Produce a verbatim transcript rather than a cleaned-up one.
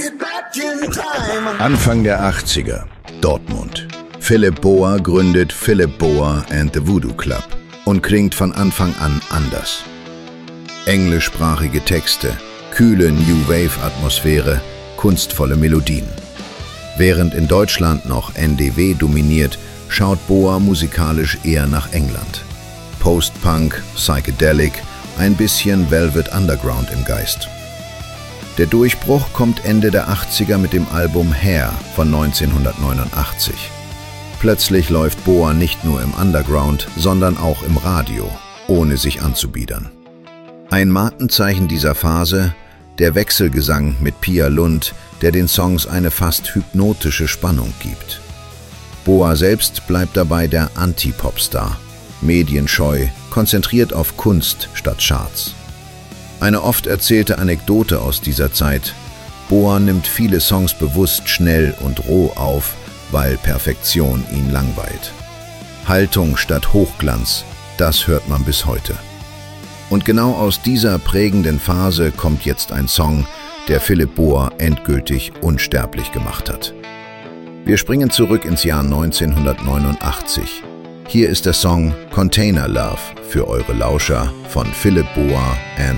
Anfang der achtziger, Dortmund. Philipp Boa gründet Philipp Boa and the Voodoo Club und klingt von Anfang an anders. Englischsprachige Texte, kühle New Wave-Atmosphäre, kunstvolle Melodien. Während in Deutschland noch N D W dominiert, schaut Boa musikalisch eher nach England. Post-Punk, Psychedelic, ein bisschen Velvet Underground im Geist. Der Durchbruch kommt Ende der achtziger mit dem Album Hair von neunzehnhundertneunundachtzig. Plötzlich läuft Boa nicht nur im Underground, sondern auch im Radio, ohne sich anzubiedern. Ein Markenzeichen dieser Phase, der Wechselgesang mit Pia Lund, der den Songs eine fast hypnotische Spannung gibt. Boa selbst bleibt dabei der Anti-Popstar, medienscheu, konzentriert auf Kunst statt Charts. Eine oft erzählte Anekdote aus dieser Zeit: Boa nimmt viele Songs bewusst schnell und roh auf, weil Perfektion ihn langweilt. Haltung statt Hochglanz, das hört man bis heute. Und genau aus dieser prägenden Phase kommt jetzt ein Song, der Philipp Boa endgültig unsterblich gemacht hat. Wir springen zurück ins Jahr neunzehnhundertneunundachtzig. Hier ist der Song Container Love für eure Lauscher von Philipp Boa and